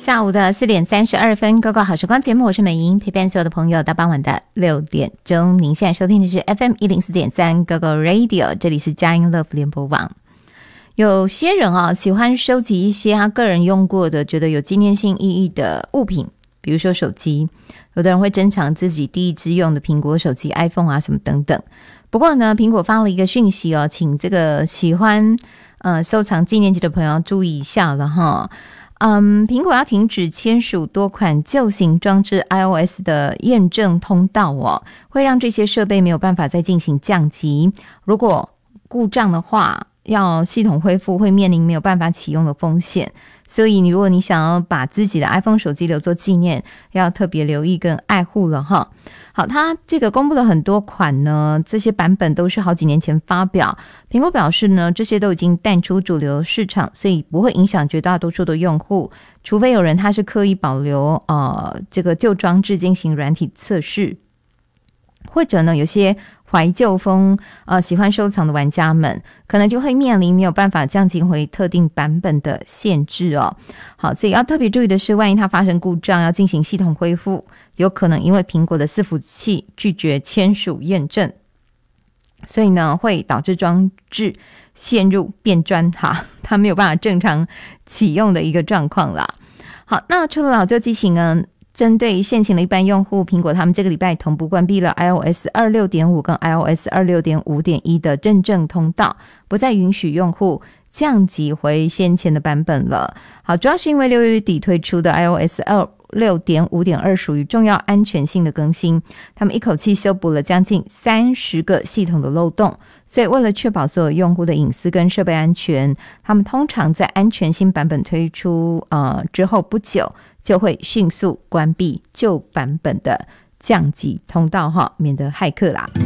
下午的4点32分，高高好时光节目，我是美莹，陪伴所有的朋友到傍晚的6点钟。您现在收听的是 FM104.3 高高 Radio， 这里是佳音 Love 联播网。有些人喜欢收集一些他个人用过的觉得有纪念性意义的物品，比如说手机，有的人会珍藏自己第一支用的苹果手机 iPhone 啊什么等等。不过呢，苹果发了一个讯息请这个喜欢收藏纪念机的朋友注意一下了哈。苹果要停止签署多款旧型装置 iOS 的验证通道会让这些设备没有办法再进行降级。如果故障的话，要系统恢复会面临没有办法启用的风险。所以如果你想要把自己的 iPhone 手机留作纪念，要特别留意跟爱护了哈。好，它这个公布了很多款呢，这些版本都是好几年前发表。苹果表示呢，这些都已经淡出主流市场，所以不会影响绝大多数的用户，除非有人他是刻意保留这个旧装置进行软体测试，或者呢有些怀旧风喜欢收藏的玩家们可能就会面临没有办法降级回特定版本的限制好，所以要特别注意的是，万一它发生故障要进行系统恢复，有可能因为苹果的伺服器拒绝签署验证，所以呢会导致装置陷入变砖它没有办法正常启用的一个状况啦。好，那除了老旧机型呢，针对现行的一般用户，苹果他们这个礼拜同步关闭了 iOS 26.5 跟 iOS 26.5.1 的认证通道，不再允许用户降级回先前的版本了。好，主要是因为6月底推出的 iOS 6.5.2 属于重要安全性的更新，他们一口气修补了将近30个系统的漏洞，所以为了确保所有用户的隐私跟设备安全，他们通常在安全新版本推出之后不久就会迅速关闭旧版本的降级通道免得骇客啦。